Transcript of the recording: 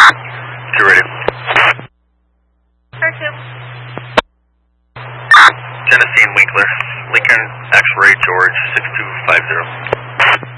Get ready. R2. Genesee and Winkler, Lincoln, X-ray, George, 6250.